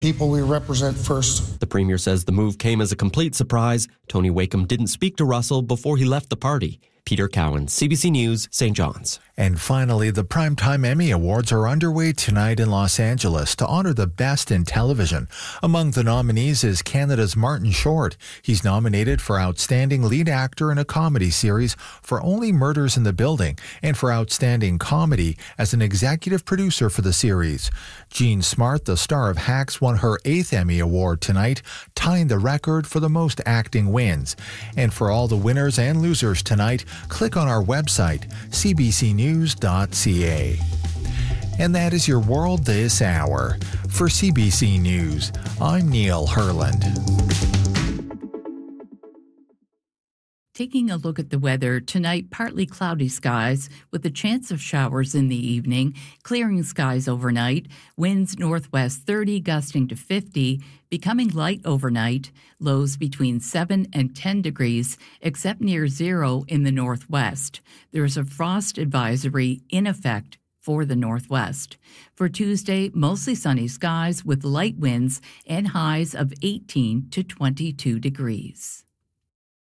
people we represent first. The premier says the move came as a complete surprise. Tony Wakeham didn't speak to Russell before he left the party. Peter Cowan, CBC News, St. John's. And finally, the Primetime Emmy Awards are underway tonight in Los Angeles to honor the best in television. Among the nominees is Canada's Martin Short. He's nominated for Outstanding Lead Actor in a Comedy Series for Only Murders in the Building and for Outstanding Comedy as an executive producer for the series. Jean Smart, the star of Hacks, won her 8th Emmy Award tonight, tying the record for the most acting wins. And for all the winners and losers tonight, click on our website, cbcnews.ca. And that is your world this hour. For CBC News, I'm Neil Herland. Taking a look at the weather, tonight partly cloudy skies with a chance of showers in the evening, clearing skies overnight, winds northwest 30 gusting to 50, becoming light overnight, lows between 7 and 10 degrees, except near zero in the northwest. There's a frost advisory in effect for the northwest. For Tuesday, mostly sunny skies with light winds and highs of 18 to 22 degrees.